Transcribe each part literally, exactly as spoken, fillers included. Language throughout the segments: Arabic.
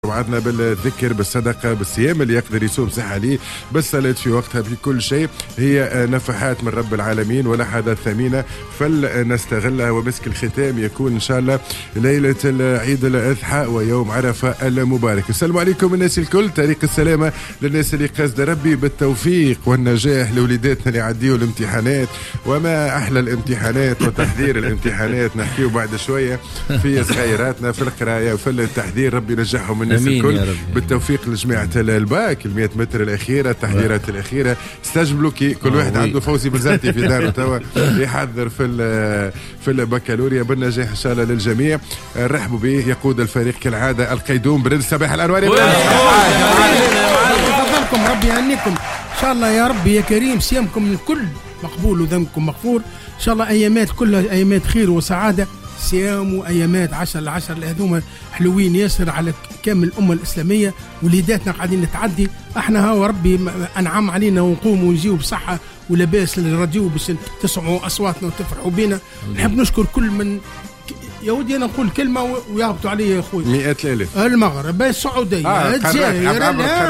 وعدنا بالذكر بالصدقة بالصيام اللي يقدر يصوم صح عليه بالصلاة في وقتها في كل شيء هي نفحات من رب العالمين ولحظات ثمينة فلنستغلها. ومسك الختام يكون إن شاء الله ليلة العيد الأضحى ويوم عرفة المبارك. السلام عليكم الناس الكل، طريق السلامة للناس اللي قصد ربي بالتوفيق والنجاح لوليداتنا اللي يعديوا الامتحانات. وما أحلى الامتحانات وتحضير الامتحانات نحكيه بعد شوية في صغيراتنا في القراية وفي التحضير. ربي ينجحهم من الناس الكل بالتوفيق لجماعة الباك المئة متر الأخيرة التحضيرات الأخيرة. استجبلوا كي كل واحد عنده فوزي بنزرتي في داره توا يحضر في في البكالوريا بالنجاح إن شاء الله للجميع. نرحبوا به يقود الفريق كالعادة القيدوم برنس صباح الأنوار. يفضلكم ربي يهنيكم إن شاء الله يا ربي يا كريم. صيامكم الكل مقبول وذنبكم مغفور إن شاء الله. أيامات كلها أيامات خير وسعادة. صيام وأيامات عشر لعشر هذوما حلوين ياسر على كامل الأمة الإسلامية. وليداتنا قاعدين نتعدي احنا ها وربي أنعم علينا ونقوم ونجيو بصحة ولباس للراديو باش تسمعوا أصواتنا وتفرحوا بينا. نحب نشكر كل من يا ودي أنا نقول كلمة ويهبطوا علي يا أخوي. مئات الآلاف المغرب السعودية آه الجزائر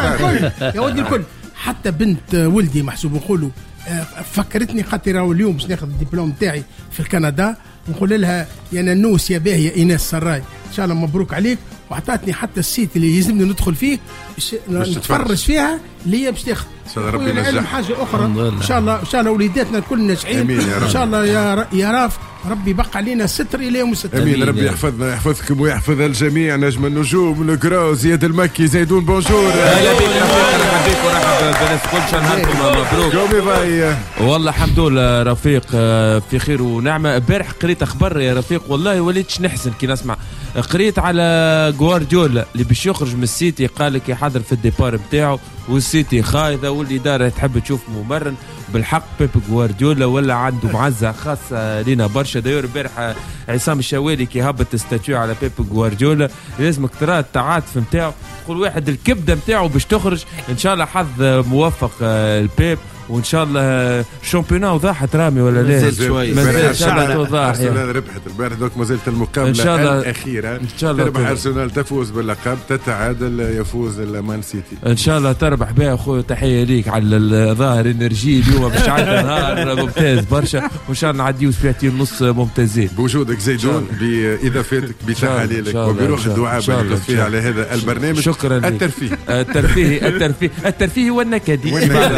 يا ودي الكل. حتى بنت ولدي محسوب نقولوا فكرتني خاطر اليوم باش ناخذ الدبلوم تاعي في كندا ونقول لها يا ننوس يا باهي يا ايناس سراي ان شاء الله مبروك عليك. وعطاتني حتى السيت اللي يلزمني ندخل فيه نتفرج فيها اللي هي باش تاخذ ان شاء الله. ربي ينجح حاجه اخرى ان شاء الله. ان شاء الله وليداتنا الكل ناجحين ان شاء الله. يا يا راف ربي بقى علينا ستر الى يوم الستر. امين. ربي يحفظنا يحفظكم ويحفظ الجميع. نجم النجوم الكرو زياد المكي زيدون بونجور. اهلا بك رفيق بك ورحب بالناس كل شان هانكم مبروك. قومي باي والله الحمد لله رفيق في خير ونعمه. امبارح قريت اخبار يا رفيق والله وليتش نحزن كي نسمع. قريت على جوارديولا اللي باش يخرج من السيتي قال لك يحضر في الديبار نتاعو والسيتي خايضه والاداره تحب تشوف ممرن. بالحق بيب جوارديولا ولا عنده معزه خاصه لينا برشا. داير امبارح عصام الشوالي كي هبط استاتيو على بيب جوارديولا لازمك ترى التعاطف نتاعو. كل واحد الكبده نتاعو باش تخرج ان شاء الله. حظ موفق البيب وان شاء الله شامبيونات وضاحت رامي ولا لا مازال شوي مازال توضح. ارسنال ربحت البارح دوك مازالت المقابله الاخيره ان شاء الله. تربح ارسنال تفوز باللقب تتعادل يفوز المان سيتي ان شاء الله. تربح بها اخويا تحيه ليك على الظاهر انرجي اليوم باش عندنا نهار ممتاز برشا وان شاء الله نعديو ساعتين ونص ممتازين بوجودك زيدون باضافتك بتحاليلك وبروح الدعاء بالتوفيق على هذا البرنامج. شكرا الترفيه الترفيه الترفيه الترفيه والنكدي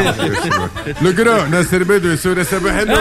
لقرا ناصر بدوي سورة صباح النور.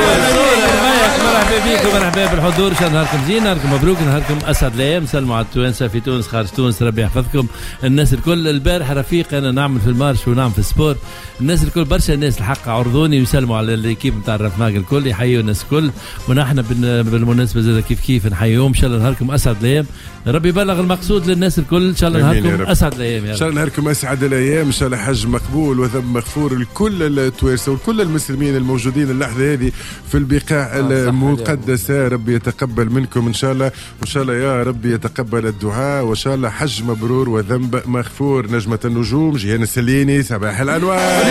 مرحبا بكم مرحبا بالحضور. ان شاء الله نهاركم زين نهاركم مبروك نهاركم اسعد الايام. سلموا على التوانسه في تونس خارج تونس ربي يحفظكم. الناس الكل البارح رفيق انا نعمل في المارش ونعمل في السبور. الناس الكل برشا الناس الحق عرضوني ويسلموا على الاكيب نتاع الرفماق الكل يحيوا الناس الكل. ونحن بالمناسبه زاد كيف كيف نحييهم. ان شاء الله نهاركم اسعد الايام. ربي يبلغ المقصود للناس الكل. ان شاء الله نهاركم اسعد الايام. ان شاء الله نهاركم اسعد الايام. ان شاء الله حج مقبول وذنب مغفور لكل التوانسه وكل المسلمين الموجودين اللحظه هذه في البقاع المقدسه. ربي يتقبل منكم ان شاء الله وان شاء الله يا ربي يتقبل الدعاء وان شاء الله حج مبرور وذنب مغفور. نجمه النجوم جيهان السليني صباح الانوار.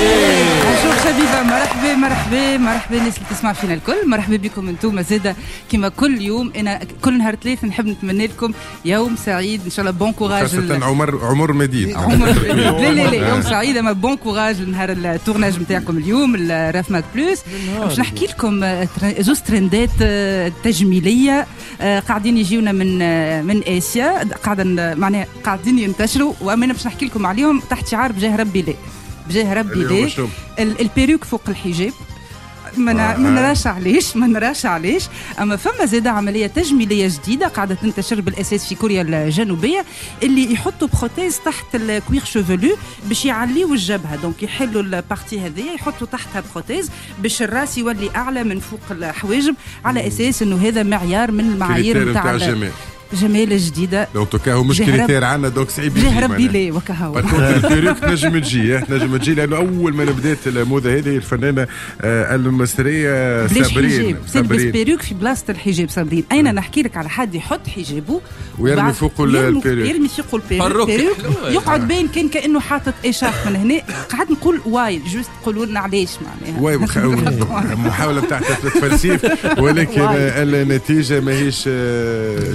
شبيبه مرحبا مرحبا مرحبا الناس اللي تسمع فينا الكل. مرحبا بكم انتم زاده كما كل يوم. انا كل نهار ثلاث نحب نتمنى لكم يوم سعيد ان شاء الله. بون كوراج خاصه عمر عمر مديد عمر لا لا لا يوم سعيد. اما بون كوراج نهار التورناج نتاعكم اليوم الراف ماك بلوس. باش نحكي لكم زوز ترندات تجميليه قاعدين يجيونا من من اسيا قاعدين معناها قاعدين ينتشروا وانا باش نحكي لكم عليهم تحت شعار بجاه ربي ليه بجاه ربي ليه. البيروك فوق الحجاب ما آه. نراش علاش ما نراش علاش. اما فما زاده عمليه تجميليه جديده قاعده تنتشر بالاساس في كوريا الجنوبيه اللي يحطوا بروتيز تحت الكوير شوفلو باش يعليوا الجبهه. دونك يحلوا البارتي هذه يحطوا تحتها بروتيز باش الراس يولي اعلى من فوق الحواجب على اساس انه هذا معيار من المعايير نتاع الجمال جمال جديده. دونك هو مش كريتير عندنا دونك صعيب بجاه ربي ليه وكهو. البيروك نجم تجي نجم تجي لانه اول ما بدات الموضه هذه الفنانه المصريه صابرين صابرين بيروك في بلاصه الحجاب صابرين. اين نحكي لك على حد يحط حجابه ويرمي فوق البيروك يرمي فوق البيروك يقعد باين كان كانه حاطط اشاف من هنا. قعدت نقول واي جوست قولوا لنا علاش معناها واي محاوله بتاعت التفلسيف ولكن النتيجه ماهيش جميله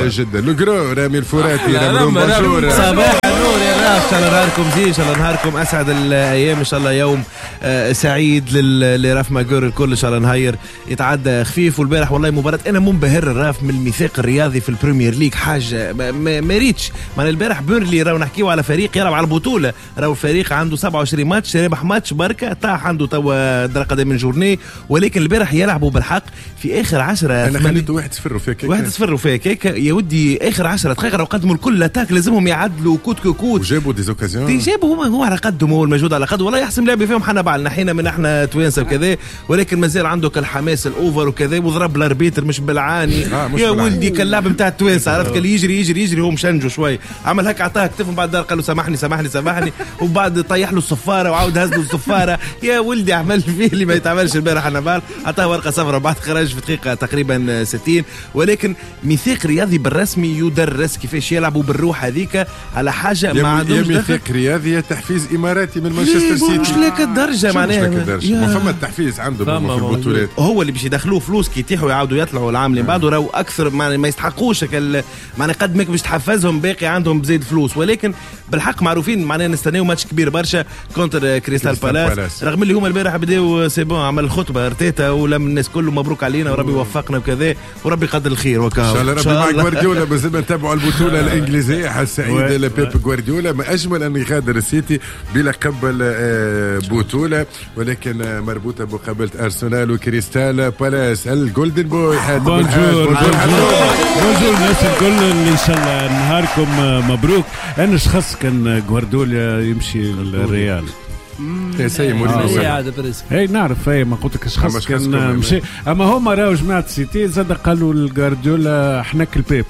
جميله جدا. لوغرو رامي الفراتي رامي بونجور. صباح النور يا راس، ان شاء الله نهاركم زين، ان شاء الله نهاركم اسعد الايام، ان شاء الله يوم سعيد لراف ماجور الكل، ان شاء الله نهير يتعدى خفيف. والبارح والله مباراه انا منبهر الراف من الميثاق الرياضي في البريمير ليج، حاجه ما ريتش. من البارح بيرلي راهو نحكيو على فريق يلعب على البطوله، راهو الفريق عنده سبعة وعشرين ماتش، ربح ماتش بركه، طاح عنده توا درقه من جورني، ولكن البارح يلعبوا بالحق في اخر عشرة. انا خليته واحد صفر وفيك واحد صفر وفيك يا ودي، اخر عشرة دقائق راهو قدموا الكل اتاك، لازمهم يعدلوا كوت كوت وجابوا دي زوكازيون، جابوا هو هو على قدهم، هو الموجود على قدهم، والله يحسن لعبي فيهم حنا بعلنا حين من احنا توانسه وكذا، ولكن مازال عندك الحماس الاوفر وكذا، وضرب الاربيتر مش بالعاني آه مش يا بالعاني. ولدي كان اللعب نتاع التوانسه، عرفت كان يجري يجري يجري هو مشنجو شوي، عمل هكا عطاه كتفهم، بعد قال له سامحني سامحني سامحني وبعد طيح له الصفاره وعاود هز له الصفاره، يا ولدي عمل فيه اللي ما يتعملش البارح انا بال، عطاه ورقه صفراء بعد خرج في دقيقه تقريبا ستين. ولكن ميثاق رياضي بالرسمي يدرس كيفاش يلعبوا بالروح هذيك على حاجه ما عندهمش ميثاق رياضي تحفيز اماراتي من مانشستر سيتي، مش لك الدرجه معناها ما فما التحفيز عندهم في البطولات، هو اللي باش يدخلوه فلوس كي يتيحوا يعاودوا يطلعوا العاملين بعده راهو اكثر ما يستحقوش معناها قد ما باش تحفزهم باقي عندهم بزيد فلوس، ولكن بالحق معروفين معناها نستناو ماتش كبير برشا كونتر كريستال بالاس، رغم اللي هما البارح بداوا سي بون عمل الخطبه ارتيتا ولم الناس كله مبروك علينا وربي وفقنا وكذا وربي قدر الخير وكاو ان شاء الله. ربي مع غوارديولا مازلنا نتابعوا البطوله الانجليزيه، حس سعيد لبيب غوارديولا، ما اجمل ان يغادر السيتي بلقب البطوله، ولكن مربوطه بمقابله ارسنال وكريستال بالاس. الجولدن بوي حاتم بونجور بونجور الناس الكل، ان شاء الله نهاركم مبروك. انا شخص كان غوارديولا يمشي للريال يا سيد مورينيو اي نعرف، اي ما قلت لك شخص كان مشي، اما هما راهو جماعه السيتي زاد قالوا لغوارديولا احناك البيب.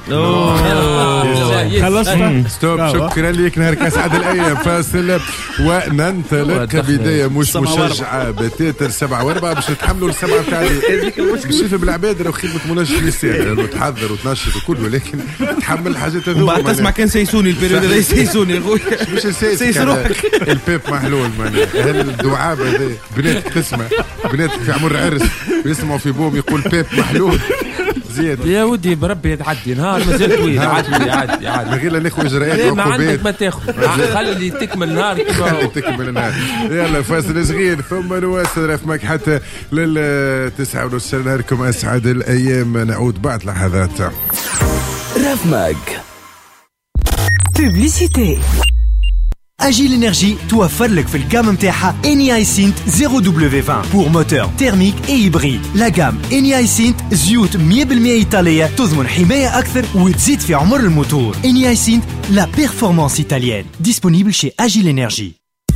خلصنا ستوب. شكرا لك، نهارك اسعد الايام. فاصل وننطلق. بدايه مش مشجعه بتاتر سبعة واربعة باش نتحملوا السبعه تاع نشوف بالعباد راه خدمه منجم يسير تحضر وتنشط وكل، ولكن تحمل الحاجات هذوما. بعد تسمع كان سيسوني البريود هذا يسيسوني يا خويا مش سيسوني البيب محلول معناها الدعابه هذه بناتك تسمع، بناتك في عمر عرس يسمعوا في بوم يقول بيب محلول زياد يا ودي بربي تعدي نهار مازال طويل، عادي عادي عادي من غير ناخذ اجراءات ما عندك ما تاخذ، خلي تكمل النهار خلي تكمل النهار. يلا فاصل صغير ثم نواصل رفمك حتى للتسعة ونص. نهاركم اسعد الايام، نعود بعد لحظات. رفمك بوبليسيتي. Agile Energy توفر لك في الجام متاعها إني سينت زيرو دبليو عشرين pour moteur thermique et hybride. لا جام إني سينت زيوت مية بالمية إيطالية تضمن حماية أكثر وتزيد في عمر الموتور. إني سينت لا بيرفورمانس إيطاليenne. disponible chez Agile Energy.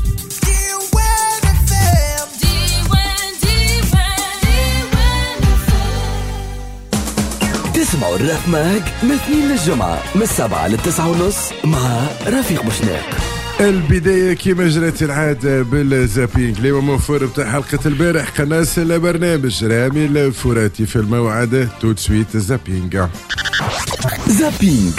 تسمعوا الرفماج من اثنين للجمعة من السبعة للتسعة ونص مع رفيق بوشناق. البداية كما جرت العادة بالزابينج اللي هو موفر بتاع حلقة البارح قناص البرنامج رامي الفراتي في الموعد. تو سويت زابينج زابينج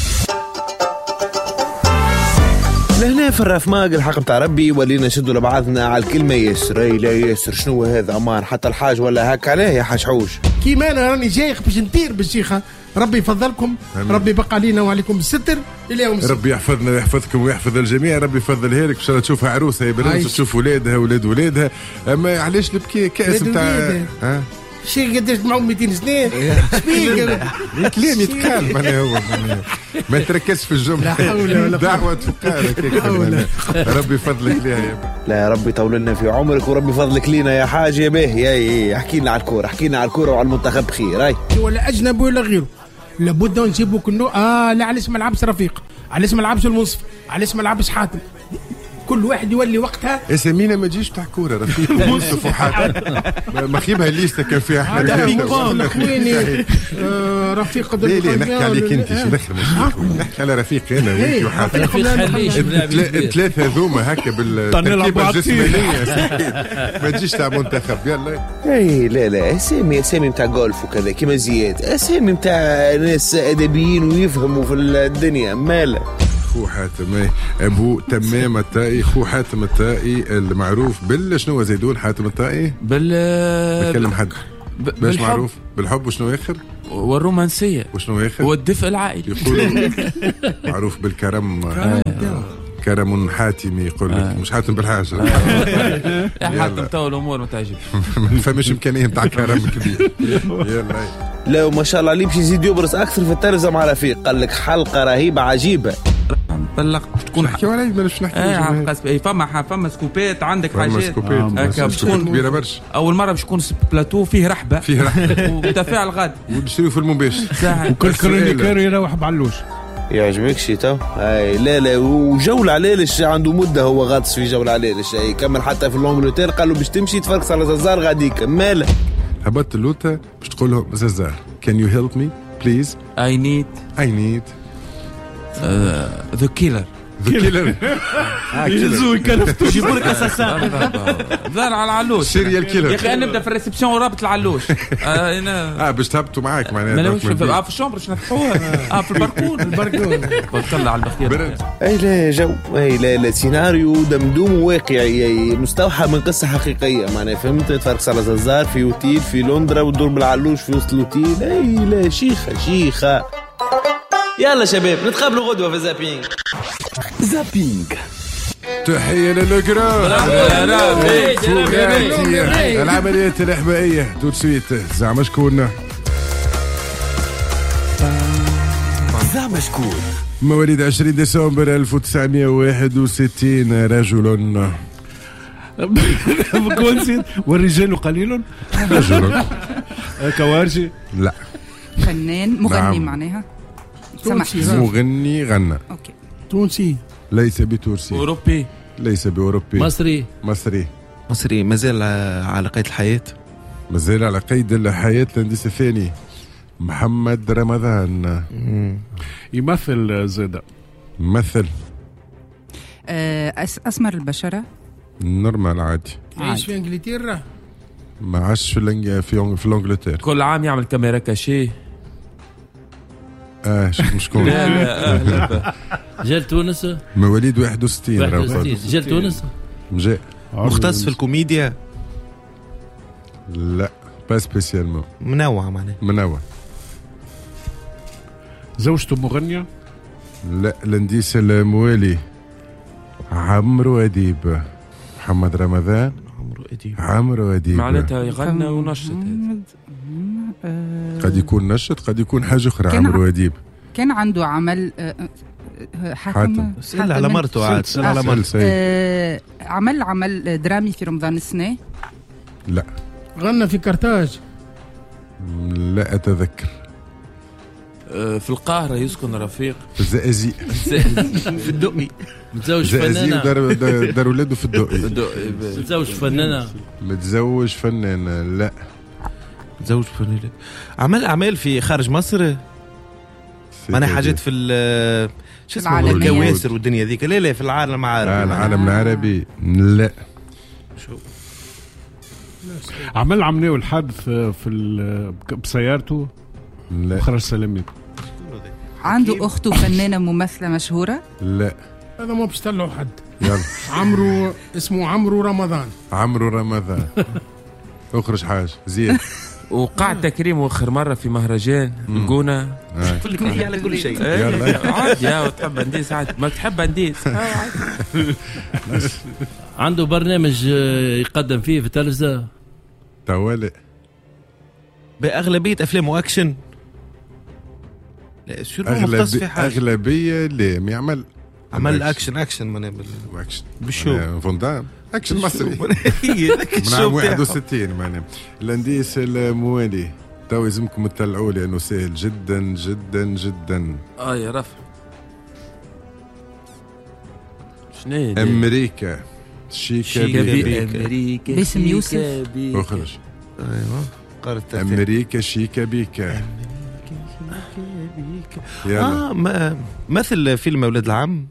لهنا في الرفماق الحق بتاع ربي ولينا نشدوا لبعضنا على الكلمة ياسر. اي لا ياسر شنو هذا امان حتى الحاج ولا هك عليه يا حاج حوش كيما انا راني جايخ باش نطير بالشيخة. ربي يفضلكم، ربي يبقى علينا وعليكم الستر الى يوم السبت. ربي يحفظنا ويحفظكم ويحفظ الجميع. ربي يفضلها لك ان شاء الله تشوفها عروسه يا بنات وتشوف ولادها ولاد ولادها. اما علاش نبكي كاس نتاع ها شي قداش معهم مئتين سنه كلام يتقال معناها هو ما تركزش في الجمله. لا حول ولا دعوه فقاره. ربي يفضلك ليها يا لا يا ربي يطول لنا في عمرك وربي يفضلك لينا يا حاج يا باهي. يا احكي لنا على الكوره، احكي لنا على الكوره وعلى المنتخب بخير. اي ولا اجنبي ولا غيره لابد نجيبوا كنو اه لا علاش ما لعبش رفيق، علاش ما لعبش المنصف، علاش ما لعبش حاتم. كل واحد يولي وقتها اسامينا ما تجيش تاع كوره رفيق ومنصف وحاتم ما خيبها الليسته كان فيها احنا اخواني رفيق ليه ليه نحكي عليك انت شو دخل نحكي على رفيق انا وانت وحاتم. الثلاثه هذوما هكا بالتركيبه الجسمانيه ما تجيش تاع منتخب. يلا اي لا لا اسامي اسامي نتاع جولف وكذا كيما زياد، اسامي نتاع ناس ادبيين ويفهموا في الدنيا. ماله خو حاتم ابو تمام الطائي، خو حاتم الطائي المعروف بال شنو زيدون حاتم الطائي بال بكلم حد باش معروف بالحب وشنو اخر والرومانسيه وشنو اخر والدفء العائلي. يقولوا معروف بالكرم. كرم حاتمي يقول لك. آه. مش حاتم بالحاجه. آه. حاتم تو الامور ما تعجبش. ما فماش امكانيه نتاع كرم كبير. يلا لا ما شاء الله عليه باش يزيد يبرز اكثر في التلفزه مع رفيق. قال لك حلقه رهيبه عجيبه. بلغت تكون نحكيو عليه ماناش نحكيو. اي فما فما سكوبات عندك حاجات هكا بتكون كبيره برشا. اول مره باش تكون بلاتو فيه رحبه فيه رحبه وتفاعل غادي ونشريو في المباشر وكل كرونيكور يروح بعلوش. يعجبك شي تو؟ اي لا لا وجولة علالش عنده مده هو غاطس في جولة علالش. يكمل حتى في اللونجلتير قالوا باش تمشي تفركس على زازار غاديك مالك. هبطت اللوطه باش تقول لهم زازار can you help me please I need I need uh, the killer the killer. يزوي كلفتو جيبوا لك اساسا ظهر على العلوش سيريال كيلر. يا اخي نبدا في الريسبسيون ورابط العلوش. اه انا اه باش تهبطوا معاك معناها. ما في في الشومبر باش نفتحوها. اه في الباركون الباركون بطلع على البخير. اي لا جو اي لا لا سيناريو دمدوم واقعي مستوحى من قصه حقيقيه معناها فهمت. تفركس على زازار في اوتيل في لندرا وتدور بالعلوش في وسط الاوتيل. اي لا شيخه شيخه. يلا شباب نتقابلوا غدوه في زابينج. زابينج تحية للقرا العمليات الإحبائية تو سويت. زعما شكون زعما شكون مواليد عشرين ديسمبر ألف وتسعمائة وواحد وستين. رجل والرجال قليل. رجل كوارجي. لا فنان مغني. نعم. معناها مغني غنى. اوكي. تونسي ليس بتونسي. اوروبي ليس باوروبي. مصري مصري مصري مازال على قيد الحياة. مازال على قيد الحياة. الانديس الثاني محمد رمضان. يمثل زاده. ممثل. اسمر البشره. نورمال عادي. عايش في انجلترا. ما عاش في الانج... في في الانجلترا. كل عام يعمل كاميرا كاشي. اه شكون؟ لا لا لا جال تونس. مواليد واحد وستين. جال تونس. جاء مختص في الكوميديا. لا با سبيسيالمون. منوع معناه. منوع. زوجته مغنية. لا الانديس الموالي عمرو أديب. محمد رمضان عمرو أديب. عمرو أديب معناتها يغنى ونشط. قد يكون نشط قد يكون حاجة أخرى. عمرو أديب كان عنده عمل حاتم. سأل على مرته عاد. سأل على مرته. آه عمل عمل درامي في رمضان السنة. لا. غنى في كرتاج. لا أتذكر. في القاهرة يسكن رفيق. في الزقازيق. في الدقي. متزوج فنانة. دار, دار ولاده في الدقي. متزوج فنانة. متزوج فنانة. لا متزوج فنانة. عمل أعمال في خارج مصر. معناها حاجات في ال شو اسمه الكواسر والدنيا ذيك. لا لا في العالم العربي. آه العالم العربي. لا شو عمل عمليه الحادث في بسيارته. لا خرج سلامي. عنده أخته فنانة ممثلة مشهورة. لا هذا ما باش تطلعوا حد. يلا عمرو اسمه عمرو رمضان. عمرو رمضان. اخرج حاجة زين. وقع تكريم اخر مره في مهرجان الجونه. فلك على كل شيء. عادي يا تحب انديس عادي ما تحب انديس. عنده برنامج يقدم فيه في التلفزه. توالي باغلبيه افلامه اكشن. لا شو مختص في حاجه. اغلبيه لا ما يعمل عمل اكشن اكشن من اكشن بالشو فوندام اكشن مصري من عام واحد وستين. معناها الانديس الموالي تو لازمكم تطلعوا لانه سهل جدا جدا جدا. اه يا رفع شنو امريكا شيكا امريكا باسم يوسف. اخرج. ايوه قارة امريكا شيكا بيكا. اه ما مثل فيلم اولاد العم.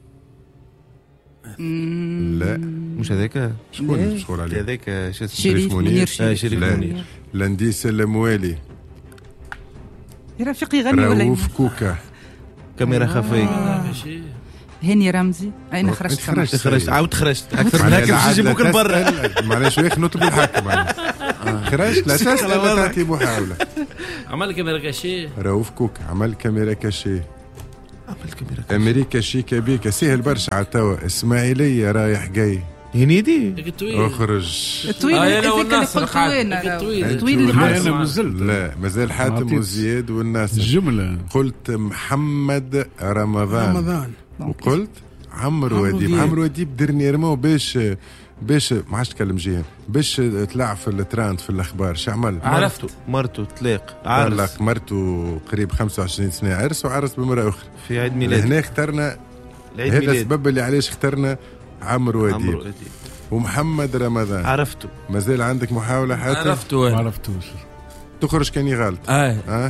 لا مش هذاك. شكون مشغول عليه هذاك شو اسمه شريف منير. اه شريف منير. لانديس الموالي يا رفيقي غني ولا رؤوف كوكا. كاميرا خفيه. هاني رمزي. اين خرجت؟ خرجت عاود خرجت اكثر من هكا باش يجيبوك لبرا. معليش وياك نطلب الحكم. تخرج لا تسأل لا تعطي محاولة. عمل كاميرا كاشي رؤوف كوك عمل كاميرا كاشي. عمل كاميرا كاشي أمريكا شيكا بيكا سهل برشا على توا. إسماعيلية رايح جاي هنيدي اخرج الطويل اللي قلت وين الطويل اللي مازال لا مازال حاتم وزياد والناس الجملة. قلت محمد رمضان رمضان وقلت عمرو وديب. عمرو وديب درنييرمون باش باش ما عادش تكلم جيه باش طلع في التراند في الاخبار شو عمل؟ عرفته مرته تلاق عرس مرته قريب خمسة وعشرين سنه عرس وعرس بمراه اخرى في عيد ميلاد. هنا اخترنا هذا السبب اللي علاش اخترنا عمرو وديب. ومحمد رمضان عرفته. مازال عندك محاولة حتى؟ عرفته ما عرفتوش. تخرج كاني غلط. آه. آه.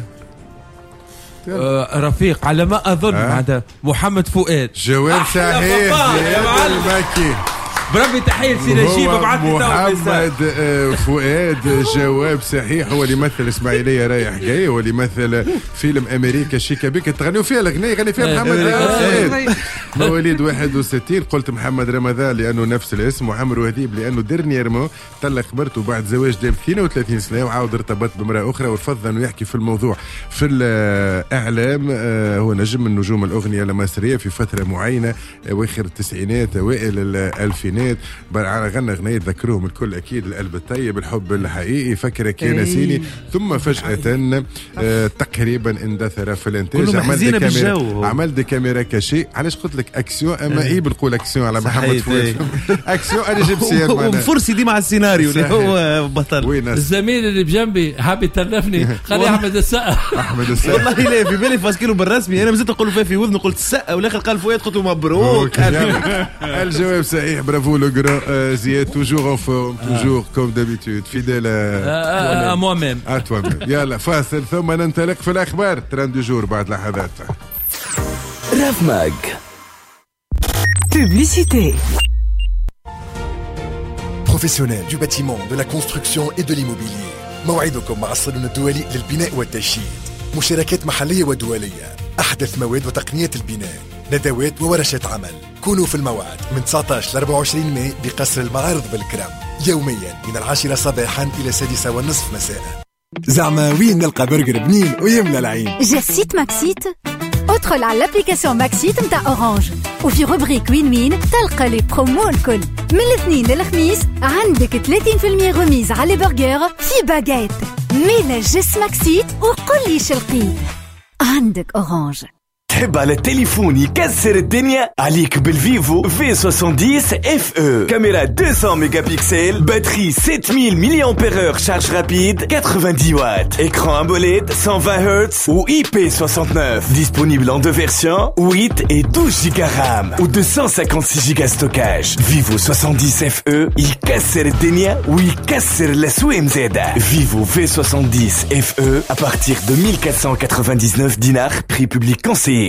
آه رفيق على ما أظن آه. هذا محمد فؤاد. جواب صحيح زياد المكي. بربي تحية سيناجيب بعث لي محمد فؤاد جواب صحيح. هو اللي يمثل اسماعيلية رايح جاي. هو اللي يمثل فيلم أمريكا شيكا بيك تغنيوا فيها الأغنية يغني فيها محمد فؤاد. مواليد واحد وستين. قلت محمد رمضان لأنه نفس الاسم. وعمرو وديب لأنه درنييرمون طلق مرته بعد زواج دام اثنين وثلاثين سنة وعاود ارتبط بامرأة أخرى ورفض أنه يحكي في الموضوع في الإعلام. هو نجم من نجوم الأغنية المصرية في فترة معينة أواخر التسعينات أوائل الألفينات. غنى أغنية ذكروهم الكل أكيد القلب الطيب الحب الحقيقي فكرة كنسيني. ثم فجأة آه تقريبا اندثر في الانتاج. عمل دي كاميرا عمل دي كاميرا كاشي. علاش قلت لك اكسيون اما ايه بنقول اكسيون على محمد فؤاد اكسيون انا جبت سير وفرصي دي مع السيناريو اللي هو بطل. الزميل اللي بجنبي حاب يتلفني خلي احمد السقا. احمد السقا والله لا في بالي فاسكينه بالرسمي. انا مازلت نقول فيه في وذنه قلت السقا والاخر قال فؤاد قلت له مبروك. الجواب صحيح برافو لو غران زياد. توجور اون فورم توجور كوم دابيتود فيديل ا موا ميم ا توا ميم. يلا فاصل ثم ننطلق في الاخبار تران دو جور بعد لحظات. راف ماج Publicité. Professionnels du bâtiment, de la construction et de l'immobilier. موعدكم مع الصالون الدولي للبناء والتشييد. مشاركات محلية ودولية. أحدث مواد وتقنيات البناء. ندوات وورشات عمل. كونوا في الموعد من تسعة عشر ل أربعة وعشرين ماي بقصر المعارض بالكرم يوميا من العاشرة صباحا إلى السادسة والنصف مساء. زعما وين نلقى برجر بنين ويملى العين؟ جسيت ماكسيت. ادخل على الابليكاسيون ماكسيت نتاع اورانج وفي روبريك وين وين تلقى لي برومو الكل. من الاثنين للخميس عندك ثلاثين بالمية غميز على برجر في باجيت. ميلا جس ماكسيت وقل لي شلقي عندك اورانج. تحب على التليفون يكسر الدنيا؟ عليك بالفيفو في سبعمية اف او. كاميرا مئتين ميجا بكسل، باتري سبعمية ملي أمبير اور، شارج رابيد تسعين وات، écran AMOLED cent vingt hertz ou I P soixante-neuf. Disponible en deux versions, huit et douze giga RAM ou deux cent cinquante-six giga stockage. Vivo soixante-dix F E يكسر الدنيا ويكسر الأسواق مزادة. Vivo V soixante-dix F E à partir de mille quatre cent quatre-vingt-dix-neuf dinars, prix public conseillé.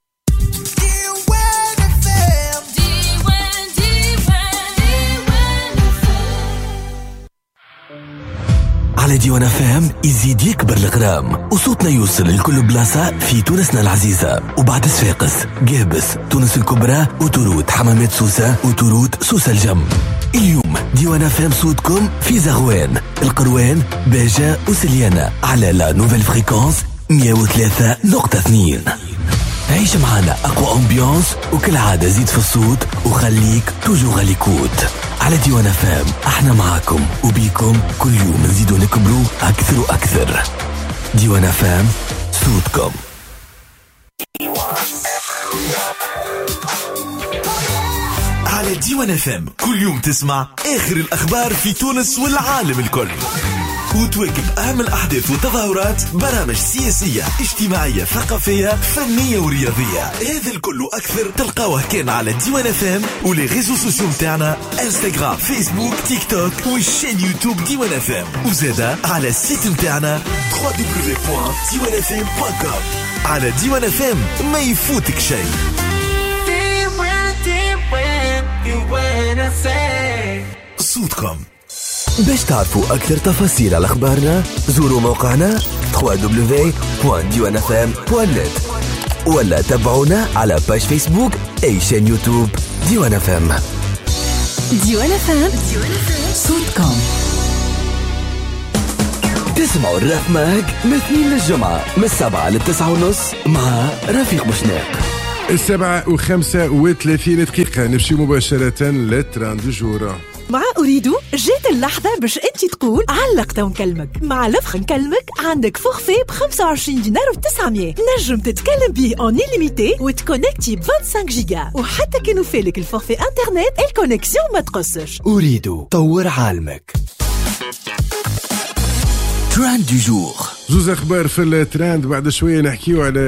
على ديوان اف ام يزيد يكبر الغرام وصوتنا يوصل لكل بلاصة في تونسنا العزيزة وبعد صفاقس قابس تونس الكبرى وتورود حمامات سوسة وتورود سوسة الجم. اليوم ديوان اف ام صوتكم في زغوان القروان باجة وسليانة على لا نوفيل فريكونس مية وثلاثة نقطة اثنين. عيش معنا أقوى أمبيانس وكل عادة زيد في الصوت وخليك توجو غاليكوت. على ديوان فام احنا معاكم وبيكم كل يوم نزيدو نكبروا أكثر وأكثر. ديوان فام صوتكم. على ديوان فام كل يوم تسمع آخر الأخبار في تونس والعالم الكل وتواكب أهم الأحداث والتظاهرات، برامج سياسية اجتماعية ثقافية فنية ورياضية. هذا الكل أكثر تلقاوه كان على ديوان اف ام ولي ريزو سوسيو متاعنا انستغرام فيسبوك تيك توك والشين يوتيوب ديوان اف ام وزادا على السيت متاعنا دبليو دبليو دبليو بوان ديوان اف ام بوان كوم. على ديوان اف ام ما يفوتك شيء. صوتكم. باش تعرفوا أكثر تفاصيل على أخبارنا زوروا موقعنا دبليو دبليو دبليو دوت ديوان اف ام دوت نت ولا تابعونا على باج فيسبوك أي شين يوتيوب ديوان اف ام. ديوان اف ام صوتكم. تسمعوا الراب ماك من اثنين للجمعة من السبعة للتسعة ونص مع رفيق بوشناق. السبعة وخمسة وثلاثين دقيقة نمشي مباشرة للتران دو جورا. مع أريدو جات اللحظة باش أنت تقول علقت ونكلمك. مع لفخ نكلمك عندك فورفي ب خمسة وعشرين دينار و تسعمية نجم تتكلم بيه اون إليميتي وتكونكتي ب خمسة وعشرين جيجا، وحتى كي نوفيلك الفورفي انترنت الكونيكسيون ما تقصش. أريدو طور عالمك. تراند دو جور. زوز اخبار في التراند. بعد شويه نحكيو على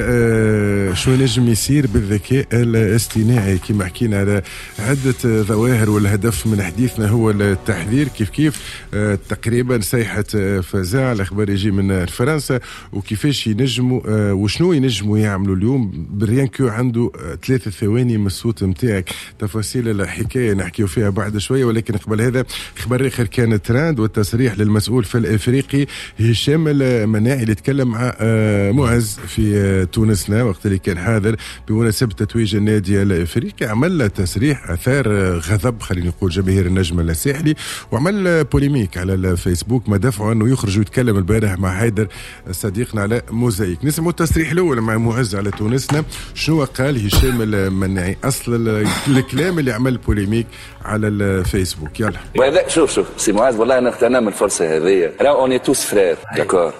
آه شو نجم يصير بالذكاء الاصطناعي كما حكينا على عده ظواهر، والهدف من حديثنا هو التحذير كيف كيف آه تقريبا سيحه فزاع. الاخبار يجي من فرنسا وكيفاش ينجموا آه وشنو ينجموا يعملوا اليوم بريان كو عنده آه ثلاثة ثواني من الصوت نتاعك. تفاصيل الحكايه نحكيو فيها بعد شويه، ولكن قبل هذا خبر اخر كان تراند والتصريح للمسؤول في الافريقي هشام المناعي اللي تكلم مع معز في تونسنا وقت اللي كان حاضر بمناسبة تتويج النادي الافريقي. عمل تصريح اثار غضب خلينا نقول جماهير النجم الساحلي، وعمل بوليميك على الفيسبوك ما دفعه انه يخرج ويتكلم البارح مع حيدر صديقنا على موزايك. نسمعوا التصريح الاول مع معز على تونسنا شنو قال هشام المناعي اصل الكلام اللي عمل بوليميك على الفيسبوك. يلا وهذا شوف شوف سي معاذ والله انا اغتنم الفرصه هذه. راه اوني توس فرير داكور،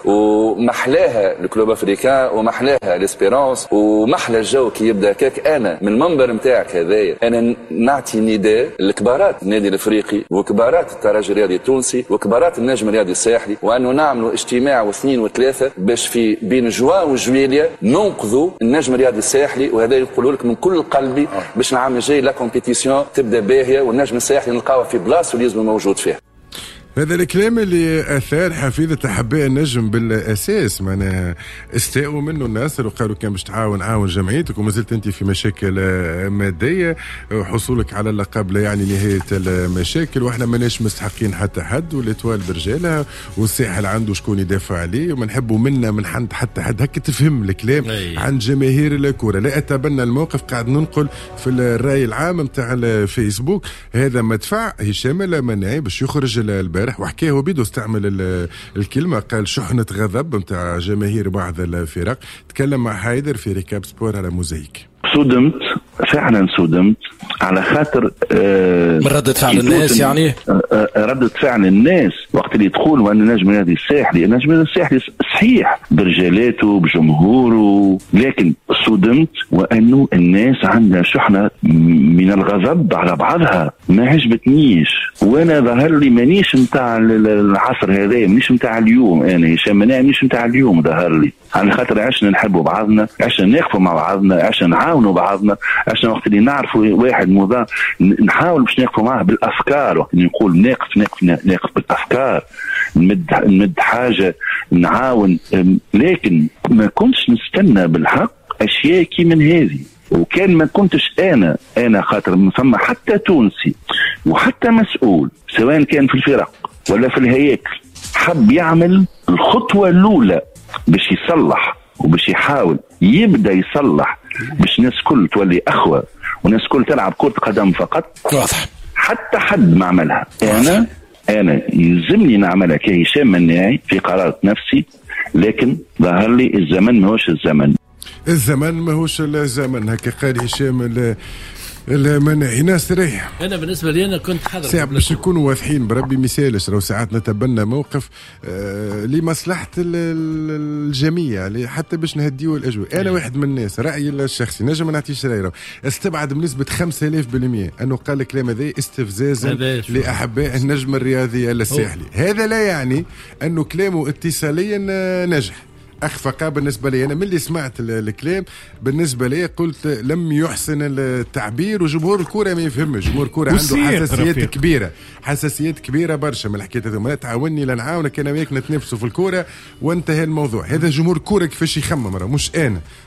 ومحلاها الكلوب افريكان ومحلاها ليسبيرونس ومحلى الجو كي يبدا كاك. انا من المنبر نتاعك هذايا انا نعطي نداء لكبارات النادي الافريقي وكبارات الترجي الرياضي التونسي وكبارات النجم الرياضي الساحلي، وانه نعملوا اجتماع واثنين وثلاثه باش في بين جوان وجويليا ننقذوا النجم الرياضي الساحلي. وهذا يقولوا لك من كل قلبي باش نعمل جاي لا كومبيتيسيون تبدا باهيه والنجم الساحلي نلقاوه في بلاصه اللي لازم موجود فيها. هذا الكلام اللي اثار حفيظه احباء النجم بالاساس، معناها استاءوا منه الناس وقالوا كان باش تعاون عاون جمعيتك وما زلت انت في مشاكل ماديه، حصولك على اللقب لا يعني نهايه المشاكل، واحنا ماناش مستحقين حتى حد، والاتوال برجالها والساحل عنده شكون يدافع عليه وما نحبوا منا من حد حتى حد. هكا تفهم الكلام عن جماهير الكره. لا اتبنى الموقف، قاعد ننقل في الراي العام نتاع الفيسبوك. هذا مدفع هشام المناعي باش يخرج البارح وحكاه وبيدو استعمل الكلمة، قال شحنة غضب متاع جماهير بعض الفرق. تكلم مع حيدر في ركاب سبور على موزايك. صدمت فعلا، صدمت على خاطر آه من ردة فعل الناس. يعني آه آه ردة فعل الناس وقت اللي يدخلوا أن النجم الرياضي الساحلي النجم الرياضي الساحلي صحيح برجالاته بجمهوره، لكن صدمت وأنه الناس عندها شحنة من الغضب على بعضها ما عجبتنيش. وأنا ظهر لي مانيش متاع العصر هذا، مانيش متاع اليوم. أنا هشام مناعي مانيش متاع اليوم، ظهر لي على خاطر عشنا نحبوا بعضنا، عشنا نقفوا مع بعضنا، عشنا نعاونوا بعضنا، عشنا وقت اللي نعرفوا واحد موضوع نحاول باش نقفوا معه بالافكار. وقت اللي نقول ناقف ناقف ناقف بالافكار، نمد نمد حاجه نعاون. لكن ما كنتش نستنى بالحق اشياء كي من هذه. وكان ما كنتش انا انا خاطر من ثم حتى تونسي وحتى مسؤول سواء كان في الفرق ولا في الهياكل حب يعمل الخطوه الاولى باش يصلح وباش يحاول يبدا يصلح باش الناس كل تولي اخوه والناس كل تلعب كره قدم فقط. واضح. حتى حد ما عملها. انا انا يلزمني نعملها كهشام مناعي في قرارة نفسي، لكن ظهر لي الزمن ماهوش الزمن. الزمن ماهوش الزمن، هكا قال هشام المناعي. ناس ريح. انا بالنسبه لي انا كنت حاضر ساعة باش نكونوا واضحين بربي مثالش. لو ساعات نتبنى موقف آه لمصلحه الجميع حتى باش نهديوا الاجواء. انا واحد من الناس رايي الشخصي نجم ما نعطيش رايي، استبعد بنسبه خمسة آلاف بالمية انه قال الكلام هذا استفزازا لاحباء النجم الرياضي الساحلي. هذا لا يعني انه كلامه اتصاليا نجح. أخفق بالنسبة لي. أنا من اللي سمعت الكلام بالنسبة لي قلت لم يحسن التعبير، وجمهور الكرة ما يفهمش. جمهور الكرة عنده حساسيات كبيرة، حساسيات كبيرة برشا من الحكاية هذه. ما تعاوني لنعاونك أنا وياك نتنافسوا في الكرة وانتهى الموضوع. هذا جمهور الكرة كيفاش يخمم، مش أنا.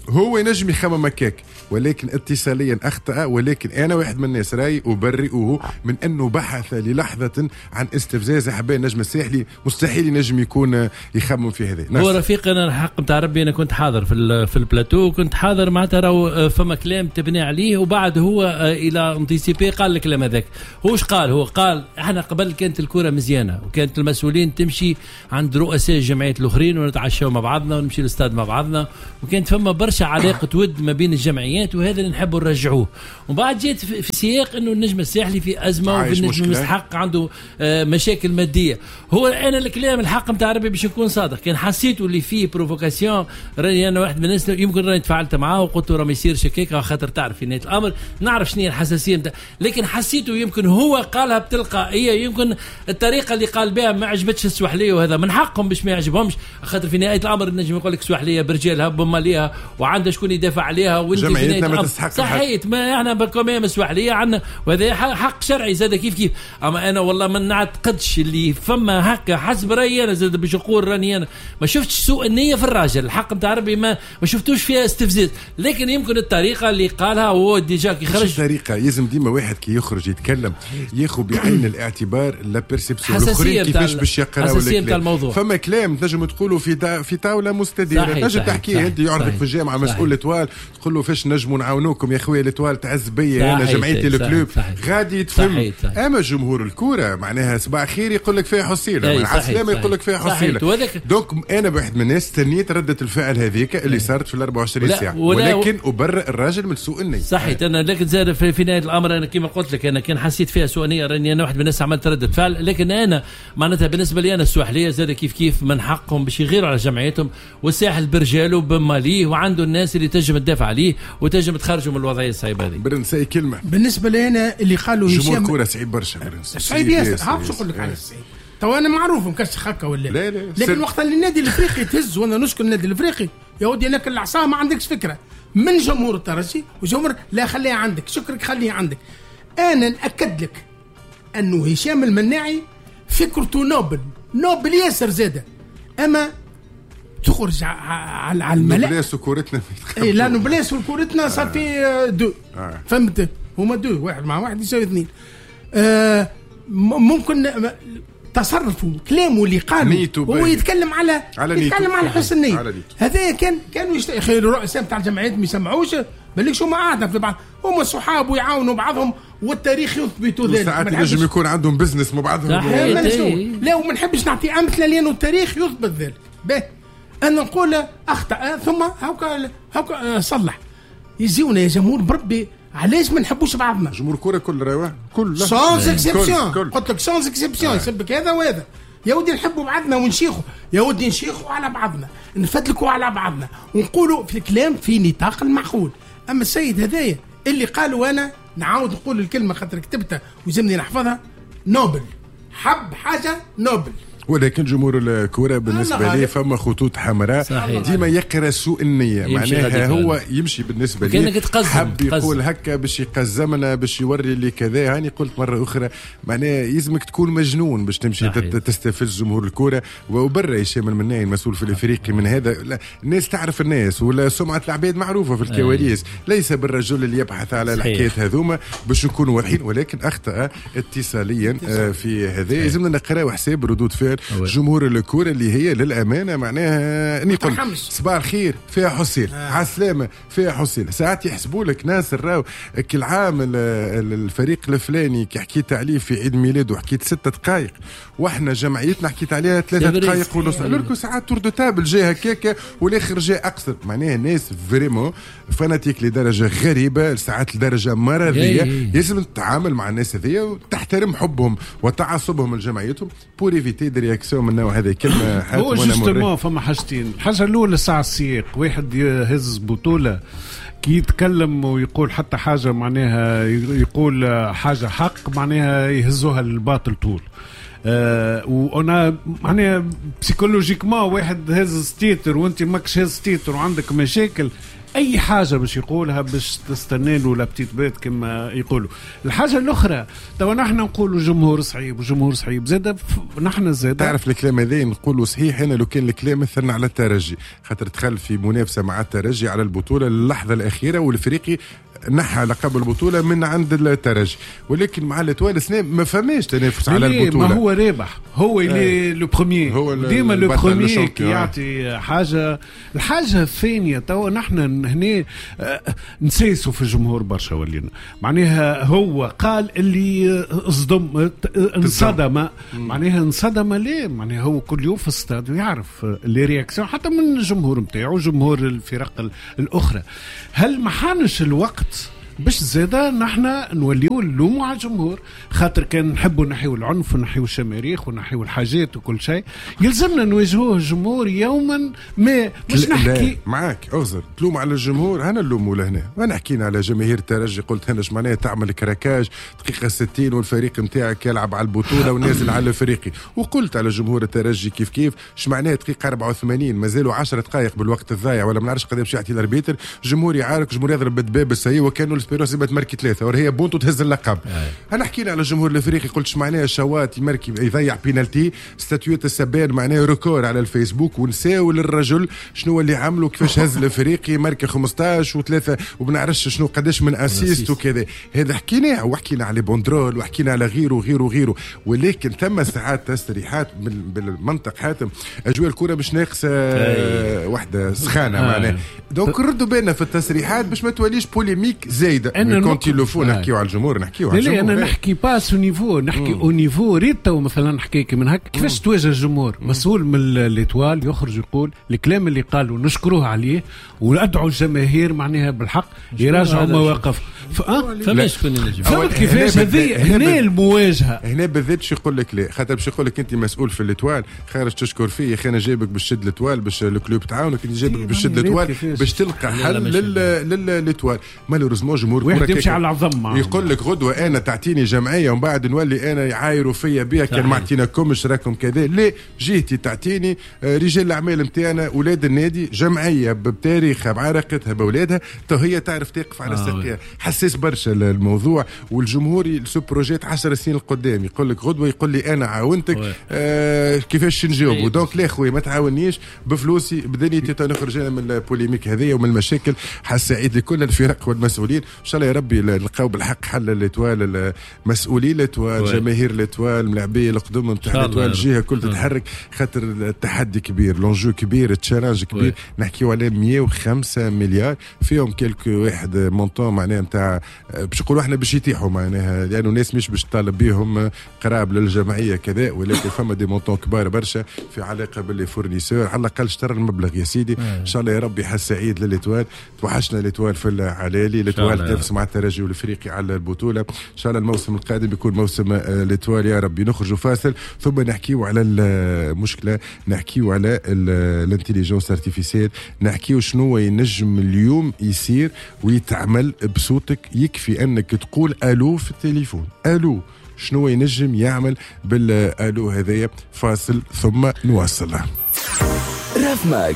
هو ينجم يخمم مكاك ولكن اتصاليا اخطأ. ولكن انا واحد من الناس راي ابرئه من انه بحث للحظه عن استفزاز احباء النجم الساحلي. مستحيل ينجم يكون يخمم في هذا. هو رفيق انا الحق نتاع ربي انا كنت حاضر في في البلاتو كنت حاضر معناتها راهو فما كلام تبني عليه وبعد هو الى انتيسيبي قال الكلام هذاك. هو ايش قال؟ هو قال احنا قبل كانت الكره مزيانه وكانت المسؤولين تمشي عند رؤساء الجمعيات الاخرين ونتعشوا مع بعضنا ونمشي للاستاد مع بعضنا وكانت فما برشا علاقه ود ما بين الجمعيات وهذا اللي نحبوا نرجعوه. وبعد جيت في سياق انه النجم الساحلي في ازمه والنجم المستحق عنده مشاكل ماديه. هو انا الكلام الحق نتاع ربي باش نكون صادق كان حسيته اللي فيه بروفوكاسيون راني انا واحد من الناس يمكن راني تفاعلت معاه وقلت له راه ما يصيرش هكاك خاطر تعرف في نهايه الامر نعرف شنو هي الحساسيه نتاع. لكن حسيته يمكن هو قالها بتلقائيه يمكن الطريقه اللي قال بها ما عجبتش السواحليه وهذا من حقهم باش ما يعجبهمش خاطر في نهايه الامر النجم يقول لك السواحليه برجالها بماليها وعندها شكون يدافع عليها وانت في نهايه الامر صحيت ما احنا بالكمام السواحليه عندنا وهذا حق شرعي زاد كيف كيف. اما انا والله ما نعتقدش اللي فما هكا حسب رايي انا زاد باش نقول راني انا ما شفتش سوء النيه في الراجل الحق نتاع ربي ما ما شفتوش فيها استفزاز. لكن يمكن الطريقه اللي قالها هو ديجا كي خرج الطريقه يلزم ديما واحد كي يخرج يتكلم ياخذ بعين الاعتبار لا بيرسيبسيون الاخرين كيفاش باش يقراو الكلام. فما كلام تنجم تقولوا في دا في طاوله مستديره تنجم تحكيه انت يعرضك في الجامعه مسؤول الاتوال تقول له فاش نجموا نعاونوكم يا خويا الاتوال تعز بيا انا جمعيتي الكلوب غادي يتفهم. اما جمهور الكوره معناها صباح خير يقول لك فيها حصيله مع السلامه يقول لك فيها حصيله. دونك انا واحد من الناس استنيت رده الفعل هذيك اللي صارت في الأربعة وعشرين ساعه ولكن ابرئ الراجل من سوء النيه. صحيح انا لكن زاد في, في نهايه الامر انا كما قلت لك انا كان حسيت فيها سوء نيه راني انا واحد من الناس عملت رده فعل. لكن انا معناتها بالنسبه لي انا السواحليه زاد كيف كيف من حقهم باش يغيروا على جمعيتهم والساحل برجاله بماليه وعنده الناس اللي تنجم تدافع عليه وتنجم تخرجوا من الوضعيه الصعيبه هذه. برنسي كلمه بالنسبه لي انا اللي قالوا هشام جمهور الكوره صعيب برشا برنسي صعيب ياسر. ها باش نقول لك على الصعيب تو انا معروف مكش هكا ولا لا لا لكن وقت اللي النادي الافريقي تهز وانا نشكر النادي الافريقي يا ودي لك العصا ما عندكش فكره من جمهور الترجي وجمهور لا خليها عندك شكرك خليها عندك. انا ناكد لك انه هشام المناعي فكرته نوبل نوبل ياسر زاده اما تخرج على على الملأ نبلاس وكورتنا اي لا نبلاس وكورتنا صار في دو آه. فهمت هما دو واحد مع واحد يساوي اثنين. آه ممكن تصرفه كلامه اللي قاله هو يتكلم على, على يتكلم على حسن النية هذا كان كانوا يشتغلوا الرؤساء بتاع الجمعيات ما يسمعوش بالك شو ما قاعدة في بعض هم صحاب ويعاونوا بعضهم والتاريخ يثبت ذلك. ساعات ينجم يكون عندهم بزنس مع بعضهم لا وما نحبش نعطي امثله لانه التاريخ يثبت ذلك. به انا نقول اخطا ثم هاكا هاكا صلح يجيونا يا جمهور بربي علاش ما نحبوش بعضنا جمهور الكره كل راه كل سانز اكسبسيون قلت لك سانز اكسبسيون يسبك هذا وهذا يا ودي نحبوا بعضنا ونشيخوا يا ودي نشيخوا على بعضنا نفتلكوا على بعضنا ونقولوا في الكلام في نطاق المعقول. اما السيد هذايا اللي قالوا انا نعاود نقول الكلمه خاطر كتبتها ويلزمني نحفظها نوبل حب حاجه نوبل. ولكن جمهور الكرة بالنسبة لي فما خطوط حمراء ديما يقرأ سوء النية معناها هو يمشي بالنسبة لي حب يقول هكا باش يقزمنا باش يوري لي كذا. هاني قلت مرة أخرى معناها يلزمك تكون مجنون باش تمشي تستفز جمهور الكرة. وبرا هشام المناعي المسؤول في الافريقي من هذا لا الناس تعرف الناس ولا سمعة العباد معروفة في الكواليس ليس بالرجل اللي يبحث على الحكايات هذوما باش نكونوا واضحين. ولكن أخطأ اتصاليا في هذا يلزمنا نقرأ حساب ردود فعل جمهور الكورة اللي هي للأمانة معناها نقول صباح الخير فيها حصيل آه. على السلامة فيها حصيل. ساعات يحسبوا لك ناصر راو كل عام الفريق الفلاني كي حكيت عليه في عيد ميلاده وحكيت ستة دقائق واحنا جمعيتنا حكيت عليها ثلاثة دقائق ونص. لكن ساعات تور دو تابل جاي هكاكا والاخر جاي اقصر معناها ناس فريمون فاناتيك لدرجة غريبة ساعات لدرجة مرضية. لازم تتعامل مع الناس هذيا وتحترم حبهم وتعصبهم لجمعيتهم بور ايفيتي دي رياكسيون من نوع هذا كلمة. هو جوستومون فما حاجتين. الحاجة الأولى الساعة السياق واحد يهز بطولة كي يتكلم ويقول حتى حاجة معناها يقول حاجة حق معناها يهزوها للباطل طول. أه وانا معناها بسيكولوجيكما واحد هز ستيتر وانت ماكش هز ستيتر وعندك مشاكل اي حاجه باش يقولها باش تستنى له لابتيت بيت كما يقولوا. الحاجه الاخرى تو نحن نقولوا جمهور صعيب وجمهور صعيب زاد نحن زاد تعرف الكلام هذا نقولوا صحيح. انا لو كان الكلام مثلنا على الترجي خاطر دخل في منافسه مع الترجي على البطوله اللحظه الاخيره والافريقي نحى لقب البطوله من عند الترجي، ولكن مع الاتوال سنين ما فماش تنافس على البطوله. ما هو رابح هو اللي لو بروميير هو ديما لو بروميير يعطي حاجه. الحاجه الثانيه تو نحن هنا نسيسوا في الجمهور برشا ولينا معناها هو قال اللي صدم انصدم معناها انصدم ليه معناها هو كل يوم في الاستاد ويعرف لي رياكسيون حتى من الجمهور نتاعو جمهور الفرق الاخرى. هل ما حانش الوقت باش زادا نحنا نوليو نلوموا على الجمهور خاطر كان نحبوا نحيو العنف ونحيو الشماريخ ونحيو الحاجات وكل شيء يلزمنا نواجهوه الجمهور يوما ما مش نحكي معاك اغزر تلوم على الجمهور. انا نلوموا لهنا وانا حكينا على جماهير الترجي قلت انا معناها تعمل كراكاج دقيقه ستين والفريق نتاعك يلعب على البطوله ونازل على الافريقي، وقلت على جمهور الترجي كيف كيف اش معناها دقيقه أربعة وثمانين مازالوا عشرة دقائق بالوقت الضايع ولا ما نعرفش قداش يعطي الاربيتر جمهور يعارك جمهور يضرب بالدباب السيء وكانوا سبيروس يبات مركي ثلاثة وهي بونتو تهز اللقب. أنا حكينا على الجمهور الأفريقي قلت معناها شوات يمركي يضيع بينالتي ستاتوية السبان معناها ريكور على الفيسبوك ونساو للرجل شنو اللي عملوا كيفاش هز الأفريقي ماركي خمسطاش وثلاثة وبنعرفش شنو قداش من أسيست وكذا. هذا حكيناه وحكينا على بوندرول وحكينا على غيره وغيره وغيره، ولكن ثم ساعات تسريحات بالمنطق حاتم أجواء الكرة مش ناقصة واحدة سخانة معناها دونك ردوا بالنا في التسريحات باش ما توليش بوليميك زايدة. كنت يلوفو نحكيو على الجمهور نحكيو على الجمهور. انا نحكي باس او نيفو نحكي او نيفو ريت مثلا نحكي من هكا كيفاش تواجه الجمهور. مسؤول من الاتوال يخرج يقول الكلام اللي قالوا نشكروه عليه وادعوا الجماهير معناها بالحق يراجعوا مواقف فماش شكون ينجم فهمت كيفاش هذه هنا المواجهه. هنا بالذات شو يقول لك لا خاطر باش يقول لك انت مسؤول في الاتوال خارج تشكر فيه يا اخي انا جايبك باش تشد الاتوال باش الكلوب تعاونك انت جايبك باش تشد الاتوال باش تلقى حل للاتوال. مالوريزمون جمهور يمشي على العظم يقول لك غدوه انا تعطيني جمعيه ومن بعد نولي انا يعايروا فيا بها كان ما عطيناكمش راكم كذا. لا جهتي تعطيني رجال الاعمال نتاعنا اولاد النادي جمعيه بتاريخها بعرقتها باولادها تو هي تعرف تقف على ساقيها. آه حساس برشا الموضوع والجمهوري سو بروجيت عشر سنين القدام يقول لك غدوه يقول لي انا عاونتك آه كيفاش نجاوبوا. دونك لا خويا ما تعاونيش بفلوسي بدنيتي تنخرج انا من البوليميك هذيا ومن المشاكل. حسعيد لكل الفرق والمسؤولين ان شاء الله يا ربي نلقاو بالحق حل الاتوال المسؤولين الاتوال جماهير الاتوال ملاعبيه القدم نتاع الاتوال الجهه كل تتحرك خاطر التحدي كبير لونجو كبير التشالنج كبير. نحكيو على مية وخمسة مليار فيهم كلكو واحد مونطون معناها نتاع باش نقولوا احنا باش يتيحوا معناها لانه يعني الناس مش باش تطالب بهم قراب للجمعيه كذا ولكن فما دي مونطون كبار برشا في علاقه باللي فورنيسور على الاقل اشترى المبلغ يا سيدي. ان شاء الله يا ربي حس سعيد للاتوال توحشنا الاتوال في العلالي الاتوال تنافس مع الترجي والافريقي على البطوله. ان شاء الله الموسم القادم بيكون موسم الاتوال يا ربي. نخرجوا فاصل ثم نحكيو على المشكله نحكيو على الانتيليجنس ارتيفيسيال نحكيو شنو ينجم اليوم يصير ويتعمل بصوتك يكفي انك تقول الو في التليفون الو شنو ينجم يعمل بالالو هذايا. فاصل ثم نواصل. راف ماج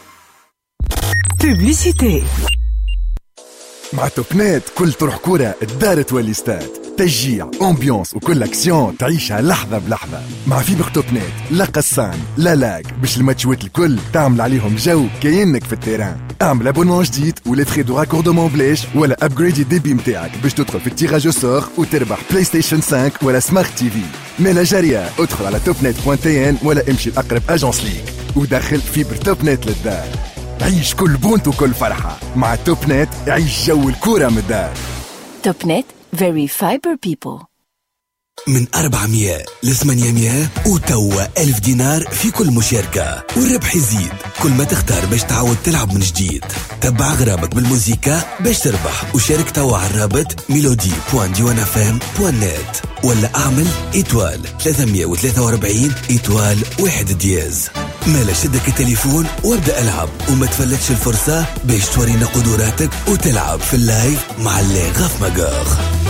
بوبليسيتي مع توبنات كل طرح كورة الدار تولي ستاد تشجيع امبيونس وكل اكسيون تعيشها لحظة بلحظة مع فيبر توبنات لا قصان لا لاك باش الماتشوات الكل تعمل عليهم جو كأنك في التيران. اعمل ابونمون جديد ولا تخي دو راكوردمون بلاش ولا ابجريد الديبي متاعك باش تدخل في التيراج او سور وتربح بلاي ستيشن خمسة ولا سمارت تي في. مالا جارية ادخل على توبنت بوان تي ان ولا امشي لأقرب اجنس ليك ودخل فيبر توبنت للدار. عيش كل بونت وكل فرحة مع توب نت. عيش جو الكورة من الدار. توب نت very fiber people. من أربعمية لثمانمية وتوا ألف دينار في كل مشاركة والربح يزيد كل ما تختار باش تعود تلعب من جديد. تبع غرامك بالموسيقى باش تربح وشارك توا على الرابط ميلودي بوان ديوان اف ام بوان نت ولا اعمل ايتوال ثلاثمية وثلاثة وأربعين ايتوال واحد دياز. مالا شدك التليفون وابدأ العب وما تفلتش الفرصة باش تورينا قدراتك وتلعب في اللايف مع اللي غاف ماغور.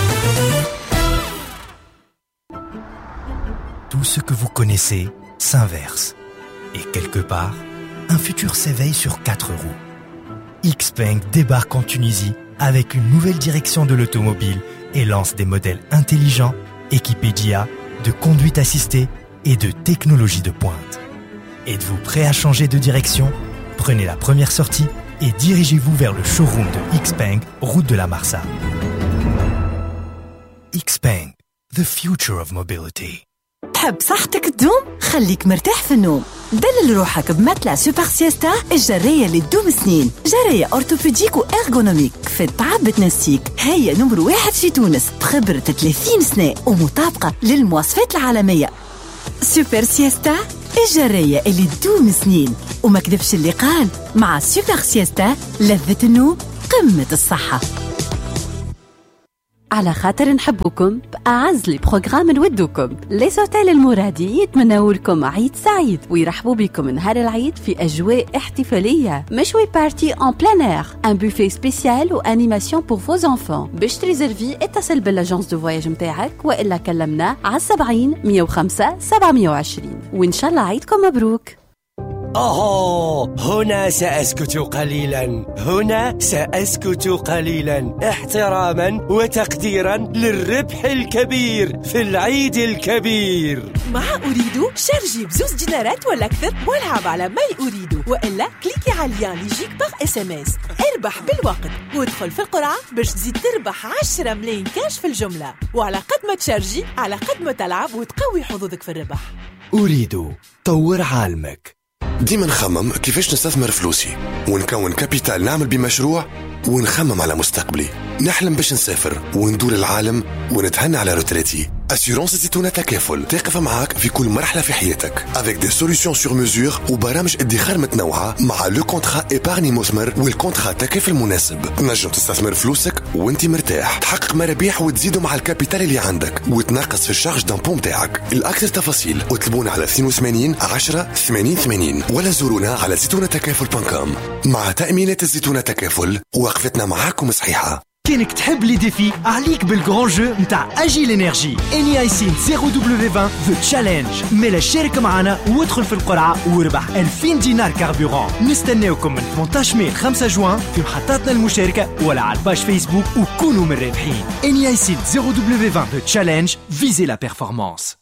Tout ce que vous connaissez s'inverse. Et quelque part, un futur s'éveille sur quatre roues. Xpeng débarque en Tunisie avec une nouvelle direction de l'automobile et lance des modèles intelligents, équipés d'I A, de conduite assistée et de technologie de pointe. Êtes-vous prêt à changer de direction? Prenez la première sortie et dirigez-vous vers le showroom de Xpeng, route de la Marsa. Xpeng, the future of mobility. تحب صحتك تدوم؟ خليك مرتاح في النوم. دلل روحك بمتلع سوبر سيستا الجرية اللي تدوم سنين. جرية أورتوبيديك وإرغونوميك في التعب بتنسيك. هي نمر واحد في تونس بخبرة ثلاثين سنة ومطابقة للمواصفات العالمية. سوبر سيستا الجرية اللي تدوم سنين. وما كذبش اللي قال مع سوبر سيستا لذة النوم قمة الصحة. على خاطر نحبوكم بأعز لي بروغرام نودوكم لي سوتيل المرادي يتمنوا لكم عيد سعيد ويرحبوا بكم نهار العيد في أجواء احتفالية مشوي بارتي ان بلان اير ان بوفيه سبيسيال وانيماسيون بور فوز انفون. باش تريزرفي اتصل بالاجونس دو فواياج متاعك والا كلمنا على سبعين مية وخمسة سبعمية وعشرين وإن شاء الله عيدكم مبروك. أوه هنا سأسكت قليلا هنا سأسكت قليلا احتراما وتقديرا للربح الكبير في العيد الكبير. مع أريدو شارجي بزوز دينارات ولا أكثر والعب على ماي أريدو وإلا كليكي على اللين اللي يجيك باغ اس ام اس. اربح بالوقت وادخل في القرعة باش تزيد تربح عشرة ملايين كاش في الجملة وعلى قد ما تشارجي على قد ما تلعب وتقوي حظوظك في الربح. أريدو طور عالمك. ديما نخمم كيفاش نستثمر فلوسي ونكون كابيتال نعمل بمشروع ونخمم على مستقبلي. نحلم باش نسافر وندور العالم ونتهنى على روتريتي. أسيورانس زيتونة تكافل تقف معاك في كل مرحلة في حياتك avec des solutions sur mesure وبرامج ادخار متنوعة مع لو كونترا إيبارني مثمر والكونترا تكافل مناسب. تنجم تستثمر فلوسك وانت مرتاح تحقق مرابح وتزيدوا مع الكابيتال اللي عندك وتنقص في الشارج دامبو متاعك. الأكثر تفاصيل اطلبونا على اثنين وثمانين عشرة ثمانين ثمانين ولا زورونا على زيتونة تكافل دوت كوم. مع تأمينات الزيتونة تكافل وقفتنا معاكم صحيحة. كينك تحب لي ديفي عليك بالجران جو نتاع اجيل انرجي اني اي سين صفر دبليو عشرين ذا تشالنج. ميلا شارك معنا وادخل في القرعه واربح ألفين دينار كاربوران. نستناوكم من ثمانية عشر ماي خمسة جوان في محطاتنا المشاركه ولا على الباج فيسبوك وكونوا من الرابحين. اني اي سين صفر دبليو عشرين ذا تشالنج فيزي لا بيرفورمانس.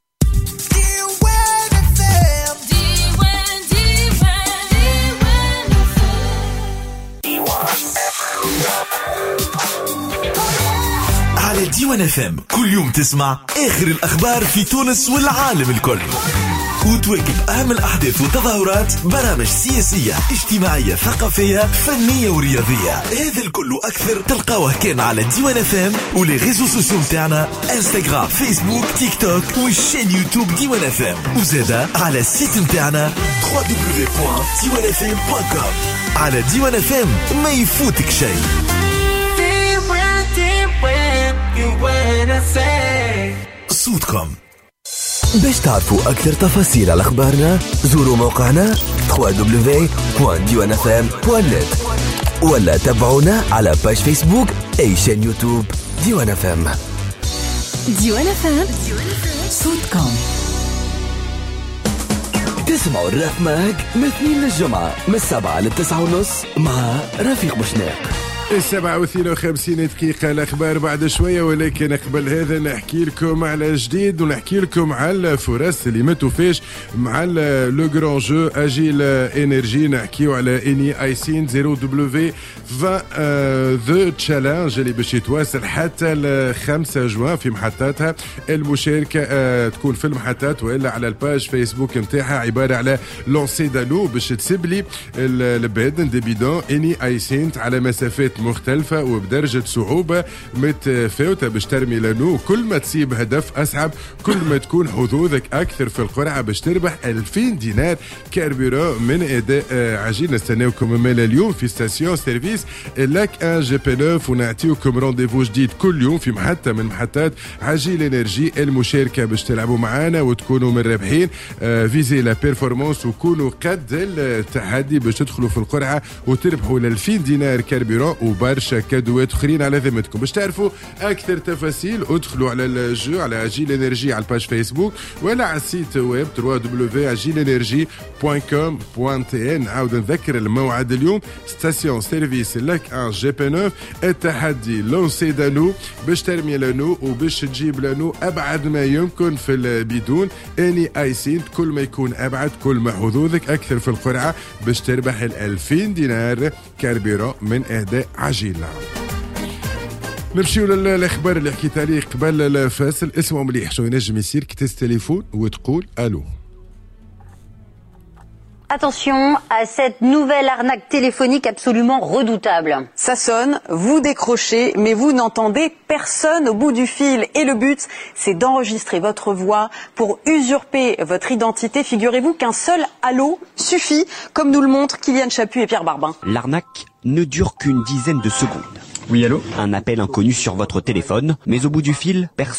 على ديوان اف ام كل يوم تسمع اخر الاخبار في تونس والعالم الكل وتواكب اهم الاحداث والتظاهرات برامج سياسيه اجتماعيه ثقافيه فنيه ورياضيه. هذا الكل واكثر تلقاوه كان على ديوان اف ام ولي ريزو سوسيو نتاعنا انستغرام فيسبوك تيك توك والشين يوتيوب ديوان اف ام وزادا على السيت نتاعنا دبليو دبليو دبليو بوان ديوان اف ام دوت كوم. على ديوان اف ام ما يفوتك شيء. صوتكم. باش تعرفوا أكثر تفاصيل على أخبارنا زوروا موقعنا دبليو دبليو دبليو بوان ديوان اف ام دوت نت ولا تابعونا على باج فيسبوك أي شان يوتيوب ديوان اف ام. ديوان اف ام صوتكم. تسمعوا الراف ماك من اثنين للجمعة من السبعة للتسعة ونص مع رفيق بوشناق. السبعة واثنين وخمسين دقيقة الأخبار بعد شوية، ولكن قبل هذا نحكي لكم على جديد ونحكي لكم على الفرص اللي ما توفاش مع لو جران جو أجيل إنرجي. نحكيو على إني أيسين زيرو دبليو في ذا تشالنج اللي باش يتواصل حتى ل خمسة جوان في محطاتها. المشاركة آه تكون في المحطات وإلا على الباج فيسبوك نتاعها، عبارة على لونسي دالو باش تسبلي البادن دي بيدون إني أيسين على مسافات مختلفة وبدرجة صعوبة متفاوتة باش ترمي لانو. كل ما تسيب هدف أصعب كل ما تكون حظوظك أكثر في القرعة باش تربح ألفين دينار كاربيرو من أداء عجيل. نستناوكم مالا اليوم في ستاسيون سيرفيس لاك ان جي بي نوف، ونعطيوكم رونديفو جديد كل يوم في محطة من محطات عجيل انرجي. المشاركة باش تلعبوا معانا وتكونوا من رابحين فيزي لا بيرفورمانس وكونوا قد التحدي باش تدخلوا في القرعة وتربحوا ألفين دينار كاربيرو وبرشا كادوات اخرين على ذمتكم. باش تعرفوا اكثر تفاصيل ادخلوا على الجو على اجيل انرجي على الباج فيسبوك ولا على السيت ويب دبليو دبليو دبليو دوت اجيل انرجي دوت كوم دوت تي ان. نعاود نذكر الموعد اليوم ستاسيون سيرفيس لك ان جي بي تسعة. التحدي لونسي دانو باش ترمي لانو وباش تجيب لانو ابعد ما يمكن في البدون اني اي سينت. كل ما يكون ابعد كل ما حظوظك اكثر في القرعه باش تربح ال ألفين دينار كاربيرو من اهداء عجيله. نمشيو للاخبار اللي حكيت عليه قبل الفاصل. اسمعوا مليح شو ينجم يصير كي تهز تليفون وتقول الو. Attention à cette nouvelle arnaque téléphonique absolument redoutable. Ça sonne, vous décrochez, mais vous n'entendez personne au bout du fil. Et le but, c'est d'enregistrer votre voix pour usurper votre identité. Figurez-vous qu'un seul allô suffit, comme nous le montrent Kylian Chaput et Pierre Barbin. L'arnaque ne dure qu'une dizaine de secondes. Oui, allô ? Un appel inconnu sur votre téléphone, mais au bout du fil, personne